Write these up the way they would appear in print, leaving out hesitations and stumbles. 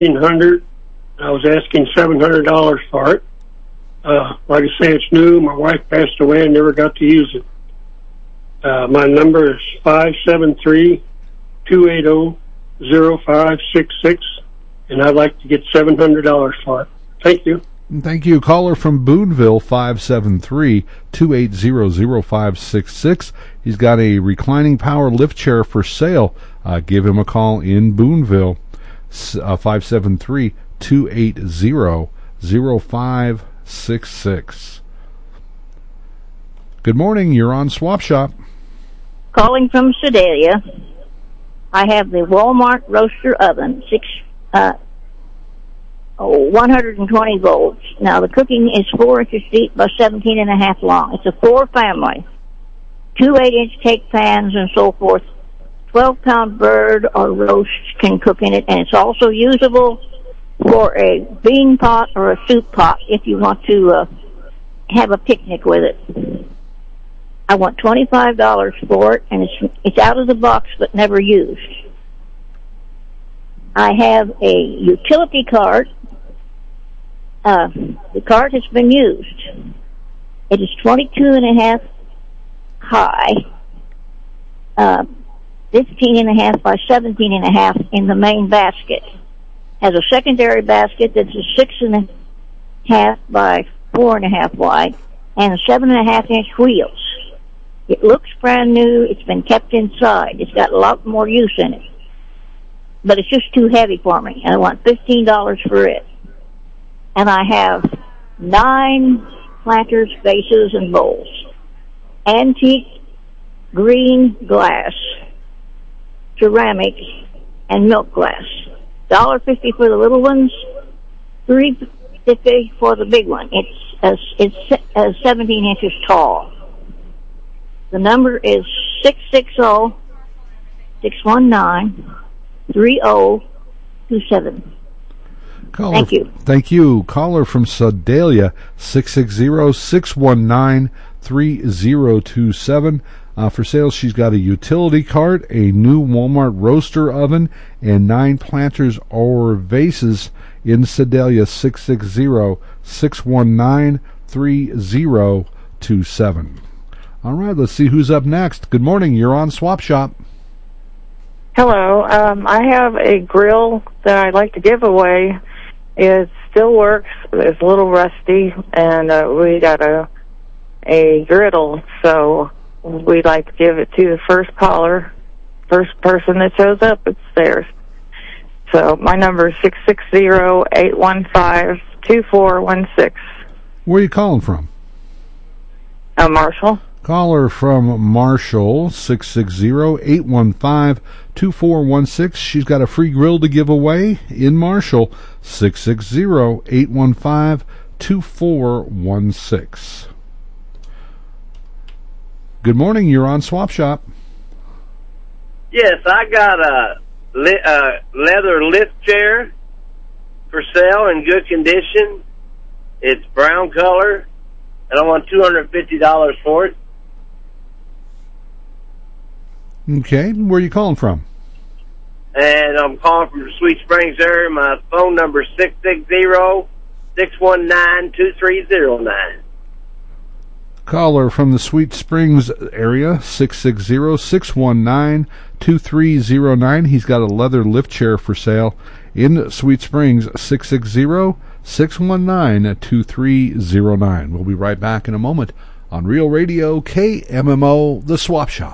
$1,500. I was asking $700 for it. Like I say, it's new. My wife passed away and never got to use it. My number is 573-280-0566, and I'd like to get $700 for it. Thank you. Thank you. Caller from Boonville, 573-280-0566. He's got a reclining power lift chair for sale. Give him a call in Boonville, 573-280-0566. Good morning. You're on Swap Shop. Calling from Sedalia. I have the Walmart roaster oven, 120 volts. Now, the cooking is 4 inches deep by 17 and a half long. It's a 4-family. 2 8-inch cake pans and so forth. 12-pound bird or roast can cook in it, and it's also usable for a bean pot or a soup pot if you want to have a picnic with it. I want $25 for it, and it's out of the box but never used. I have a utility cart. The cart has been used. It is 22 and a half high, 15 and a half by 17 and a half in the main basket. Has a secondary basket that's a 6 and a half by 4 and a half wide, and 7.5-inch wheels. It looks brand new. It's been kept inside. It's got a lot more use in it. But it's just too heavy for me, and I want $15 for it. And I have 9 planters, vases, and bowls. Antique green glass, ceramic, and milk glass. $1.50 for the little ones, $3.50 for the big one. It's 17 inches tall. The number is 660-619-3027. Thank you. Thank you. Caller from Sedalia, 660-619-3027. For sale, she's got a utility cart, a new Walmart roaster oven, and 9 planters or vases in Sedalia, 660-619-3027. All right, let's see who's up next. Good morning. You're on Swap Shop. Hello. I have a grill that I'd like to give away. It still works. It's a little rusty, and we got a griddle, so we'd like to give it to the first caller. First person that shows up, it's theirs. So my number is 660-815-2416. Where are you calling from? Marshall. Caller from Marshall, 660-815-2416. She's got a free grill to give away in Marshall, 660-815-2416. Good morning. You're on Swap Shop. Yes, I got a leather lift chair for sale in good condition. It's brown color, and I want $250 for it. Okay, where are you calling from? And I'm calling from the Sweet Springs area. My phone number is 660-619-2309. Caller from the Sweet Springs area, 660-619-2309. He's got a leather lift chair for sale in Sweet Springs, 660-619-2309. We'll be right back in a moment on Real Radio KMMO, The Swap Shop.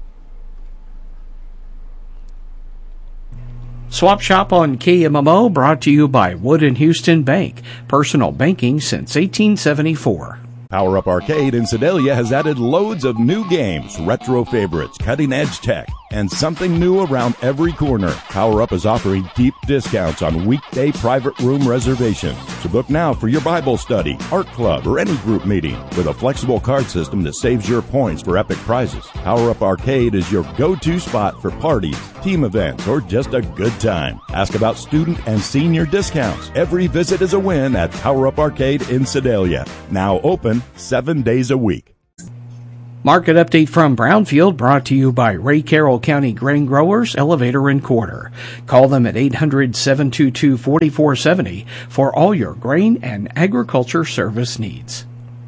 Swap Shop on KMMO, brought to you by Wood & Houston Bank. Personal banking since 1874. Power Up Arcade in Sedalia has added loads of new games, retro favorites, cutting-edge tech, and something new around every corner. Power Up is offering deep discounts on weekday private room reservations. So book now for your Bible study, art club, or any group meeting with a flexible card system that saves your points for epic prizes. Power Up Arcade is your go-to spot for parties, team events, or just a good time. Ask about student and senior discounts. Every visit is a win at Power Up Arcade in Sedalia. Now open 7 days a week. Market update from Brownfield brought to you by Ray Carroll County Grain Growers, Elevator and Quarter. Call them at 800-722-4470 for all your grain and agriculture service needs.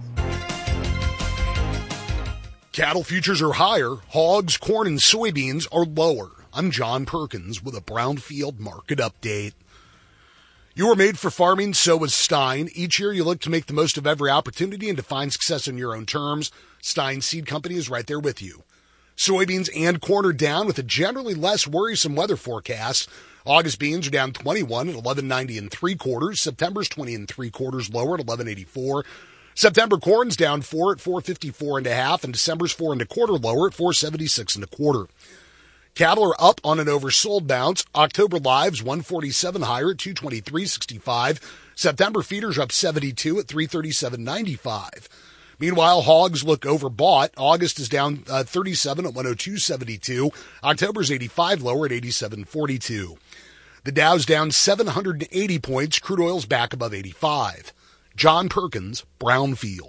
Cattle futures are higher, hogs, corn, and soybeans are lower. I'm John Perkins with a Brownfield market update. You were made for farming, so was Stein. Each year you look to make the most of every opportunity and to find success on your own terms. Stein Seed Company is right there with you. Soybeans and corn are down with a generally less worrisome weather forecast. August beans are down 21 at 11.90 3/4. September's 20 3/4 lower at 11.84. September corn's down 4 at 4.54 1/2, and December's 4 1/4 lower at 4.76 1/4. Cattle are up on an oversold bounce. October lives 147 higher at 223.65. September feeders up 72 at 337.95. Meanwhile, hogs look overbought. August is down 37 at 102.72. October's 85 lower at 87.42. The Dow's down 780 points. Crude oil's back above 85. John Perkins, Brownfield.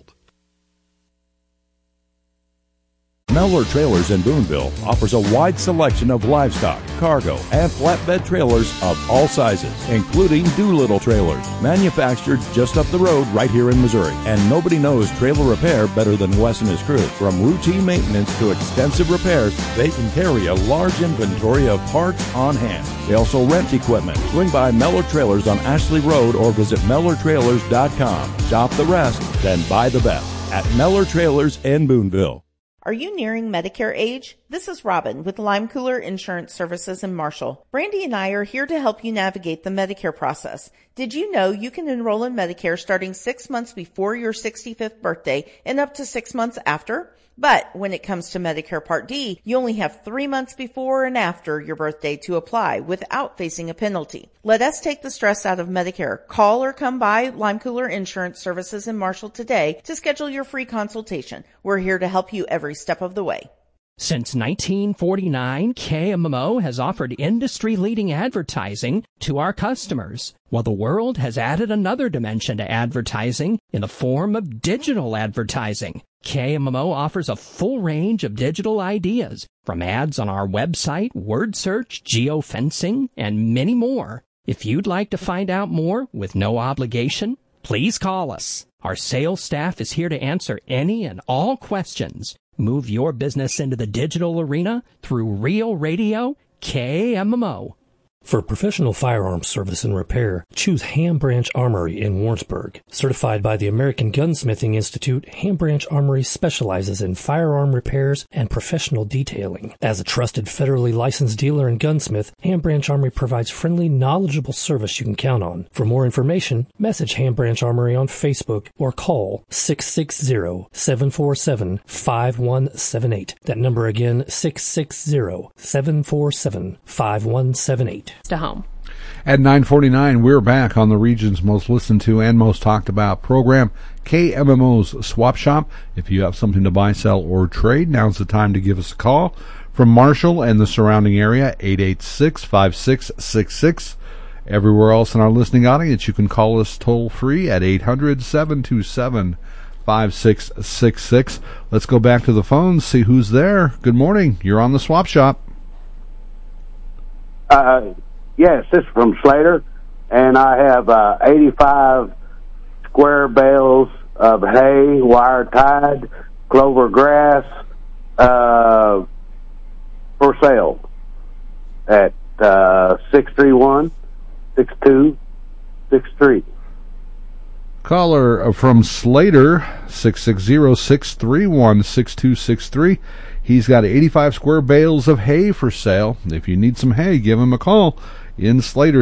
Mellor Trailers in Boonville offers a wide selection of livestock, cargo, and flatbed trailers of all sizes, including Doolittle trailers, manufactured just up the road right here in Missouri. And nobody knows trailer repair better than Wes and his crew. From routine maintenance to extensive repairs, they can carry a large inventory of parts on hand. They also rent equipment. Swing by Mellor Trailers on Ashley Road or visit MellerTrailers.com. Shop the rest, then buy the best at Mellor Trailers in Boonville. Are you nearing Medicare age? This is Robin with Lime Cooler Insurance Services in Marshall. Brandy and I are here to help you navigate the Medicare process. Did you know you can enroll in Medicare starting 6 months before your 65th birthday and up to 6 months after? But when it comes to Medicare Part D, you only have 3 months before and after your birthday to apply without facing a penalty. Let us take the stress out of Medicare. Call or come by Lime Cooler Insurance Services in Marshall today to schedule your free consultation. We're here to help you every step of the way. Since 1949, KMMO has offered industry-leading advertising to our customers, while the world has added another dimension to advertising in the form of digital advertising. KMMO offers a full range of digital ideas, from ads on our website, word search, geofencing, and many more. If you'd like to find out more with no obligation, please call us. Our sales staff is here to answer any and all questions. Move your business into the digital arena through Real Radio KMMO. For professional firearms service and repair, choose Ham Branch Armory in Warrensburg. Certified by the American Gunsmithing Institute, Ham Branch Armory specializes in firearm repairs and professional detailing. As a trusted federally licensed dealer and gunsmith, Ham Branch Armory provides friendly, knowledgeable service you can count on. For more information, message Ham Branch Armory on Facebook or call 660-747-5178. That number again, 660-747-5178. To home. At 9:49, we're back on the region's most listened to and most talked about program, KMMO's Swap Shop. If you have something to buy, sell, or trade, now's the time to give us a call. From Marshall and the surrounding area, 886-5666. Everywhere else in our listening audience, you can call us toll-free at 800-727-5666. Let's go back to the phones, see who's there. Good morning. You're on the Swap Shop. Yes, this is from Slater, and I have 85 square bales of hay, wire tied, clover grass, for sale at 631-6263. Caller from Slater, 660-631-6263. He's got 85 square bales of hay for sale. If you need some hay, give him a call. In Slater,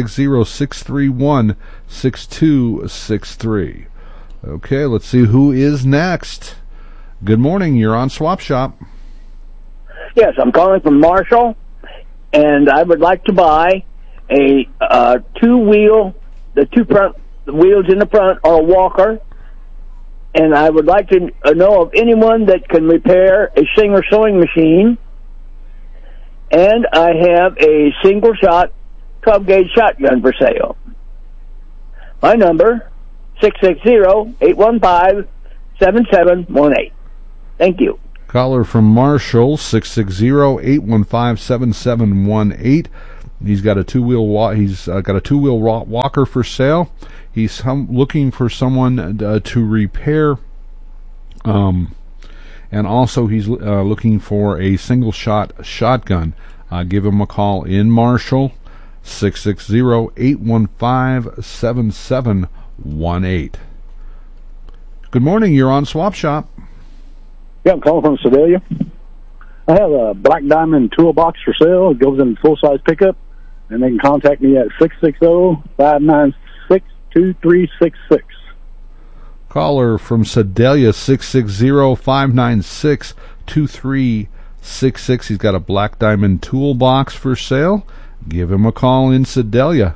660-631-6263. Okay, let's see who is next. Good morning. You're on Swap Shop. Yes, I'm calling from Marshall, and I would like to buy a two-wheel, the front wheels in the front are a walker, and I would like to know of anyone that can repair a Singer sewing machine. And I have a single-shot 12-gauge shotgun for sale. My number, 660-815-7718. Thank you. Caller from Marshall, 660-815-7718. He's got a two-wheel walker for sale. He's looking for someone to repair, and also he's looking for a single-shot shotgun. Give him a call in Marshall, 660-815-7718. Good morning. You're on Swap Shop. Yeah, I'm calling from Sedalia. I have a Black Diamond toolbox for sale. It goes in full-size pickup, and they can contact me at 660-596-2366. Caller from Sedalia, 660-596-2366. He's got a Black Diamond toolbox for sale. Give him a call in Sedalia,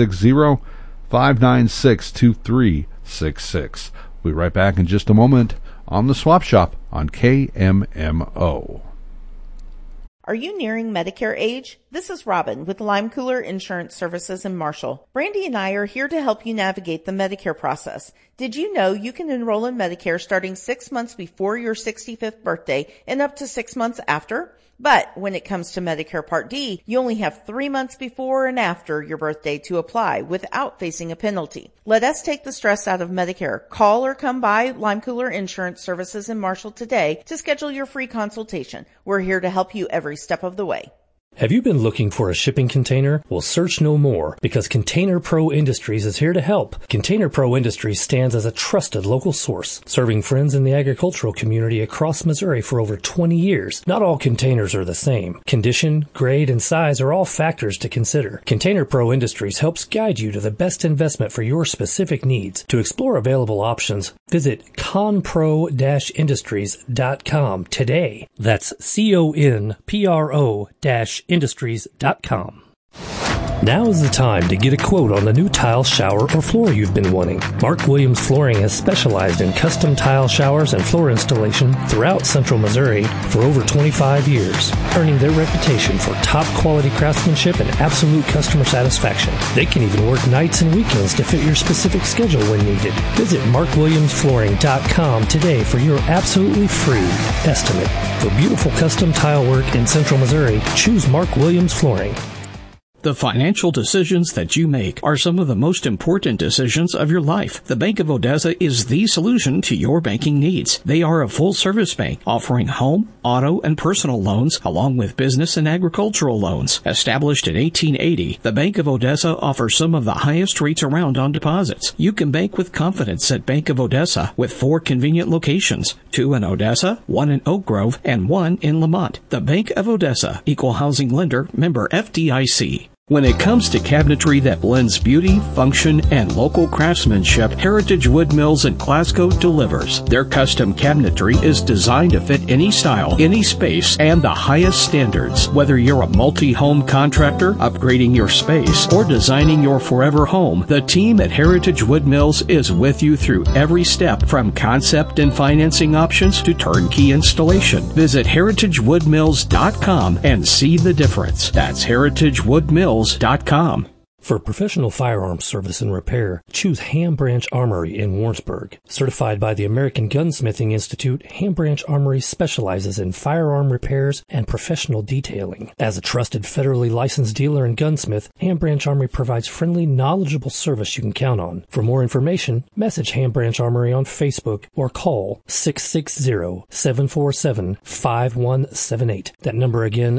660-596-2366. We'll be right back in just a moment on the Swap Shop on KMMO. Are you nearing Medicare age? This is Robin with Lime Cooler Insurance Services in Marshall. Brandy and I are here to help you navigate the Medicare process. Did you know you can enroll in Medicare starting 6 months before your 65th birthday and up to 6 months after? But when it comes to Medicare Part D, you only have 3 months before and after your birthday to apply without facing a penalty. Let us take the stress out of Medicare. Call or come by Lime Cooler Insurance Services in Marshall today to schedule your free consultation. We're here to help you every step of the way. Have you been looking for a shipping container? Well, search no more, because Container Pro Industries is here to help. Container Pro Industries stands as a trusted local source, serving friends in the agricultural community across Missouri for over 20 years. Not all containers are the same. Condition, grade, and size are all factors to consider. Container Pro Industries helps guide you to the best investment for your specific needs. To explore available options, visit conpro-industries.com today. That's CONPRO-industries.com. Now is the time to get a quote on the new tile, shower, or floor you've been wanting. Mark Williams Flooring has specialized in custom tile showers and floor installation throughout Central Missouri for over 25 years, earning their reputation for top quality craftsmanship and absolute customer satisfaction. They can even work nights and weekends to fit your specific schedule when needed. Visit markwilliamsflooring.com today for your absolutely free estimate. For beautiful custom tile work in Central Missouri, choose Mark Williams Flooring. The financial decisions that you make are some of the most important decisions of your life. The Bank of Odessa is the solution to your banking needs. They are a full-service bank offering home, auto, and personal loans along with business and agricultural loans. Established in 1880, the Bank of Odessa offers some of the highest rates around on deposits. You can bank with confidence at Bank of Odessa with 4 convenient locations, 2 in Odessa, 1 in Oak Grove, and 1 in Lamont. The Bank of Odessa, Equal Housing Lender, member FDIC. When it comes to cabinetry that blends beauty, function, and local craftsmanship, Heritage Wood Mills in Glasgow delivers. Their custom cabinetry is designed to fit any style, any space, and the highest standards. Whether you're a multi-home contractor, upgrading your space, or designing your forever home, the team at Heritage Wood Mills is with you through every step, from concept and financing options to turnkey installation. Visit heritagewoodmills.com and see the difference. That's heritagewoodmills.com. For professional firearms service and repair, choose Ham Branch Armory in Warrensburg. Certified by the American Gunsmithing Institute, Ham Branch Armory specializes in firearm repairs and professional detailing. As a trusted federally licensed dealer and gunsmith, Ham Branch Armory provides friendly, knowledgeable service you can count on. For more information, message Ham Branch Armory on Facebook or call 660-747-5178. That number again,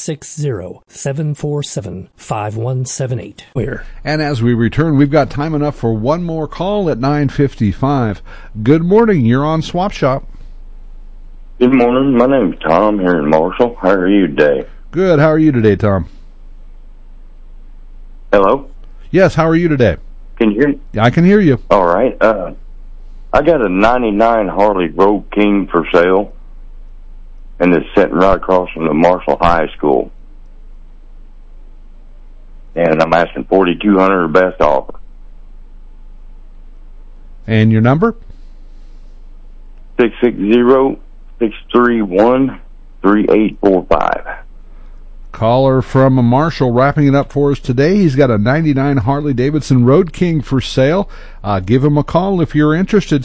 660-747-5178. And as we return, we've got time enough for one more call at 9:55. Good morning. You're on Swap Shop. Good morning. My name's Tom here in Marshall. How are you today? Good. How are you today, Tom? Hello? Yes, how are you today? Can you hear me? I can hear you. All right. I got a 99 Harley Road King for sale, and it's sitting right across from the Marshall High School. And I'm asking $4,200 best offer. And your number? 660-631-3845. Caller from Marshall wrapping it up for us today. He's got a 99 Harley-Davidson Road King for sale. Give him a call if you're interested,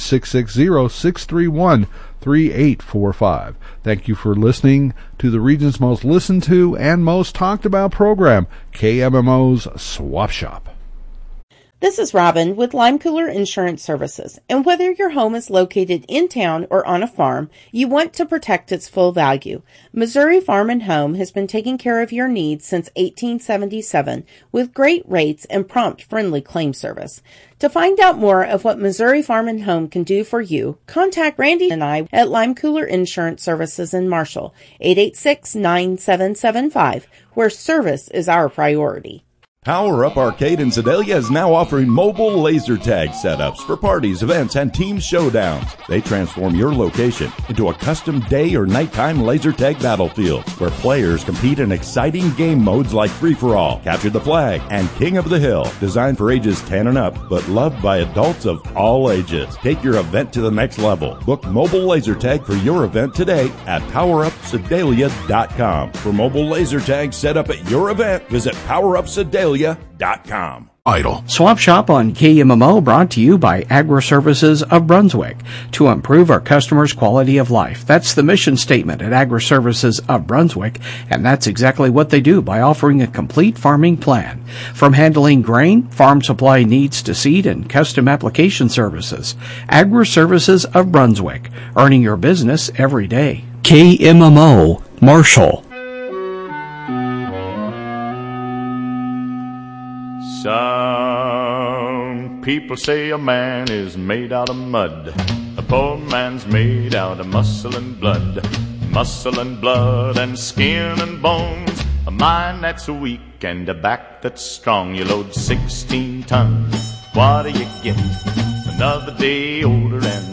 660-631-3845. Thank you for listening to the region's most listened to and most talked about program, KMMO's Swap Shop. This is Robin with Lime Cooler Insurance Services, and whether your home is located in town or on a farm, you want to protect its full value. Missouri Farm and Home has been taking care of your needs since 1877 with great rates and prompt, friendly claim service. To find out more of what Missouri Farm and Home can do for you, contact Randy and I at Lime Cooler Insurance Services in Marshall, 886-9775, where service is our priority. Power Up Arcade in Sedalia is now offering mobile laser tag setups for parties, events, and team showdowns. They transform your location into a custom day or nighttime laser tag battlefield where players compete in exciting game modes like Free-for-All, Capture the Flag, and King of the Hill. Designed for ages 10 and up, but loved by adults of all ages. Take your event to the next level. Book mobile laser tag for your event today at PowerUpSedalia.com. For mobile laser tag set up at your event, visit PowerUpSedalia.com. Idle. Swap Shop on KMMO brought to you by Agri-Services of Brunswick to improve our customers' quality of life. That's the mission statement at Agri-Services of Brunswick, and that's exactly what they do by offering a complete farming plan. From handling grain, farm supply needs to seed and custom application services. Agri-Services of Brunswick, earning your business every day. KMMO, Marshall. Some people say a man is made out of mud. A poor man's made out of muscle and blood. Muscle and blood and skin and bones. A mind that's weak and a back that's strong. You load 16 tons. What do you get? Another day older and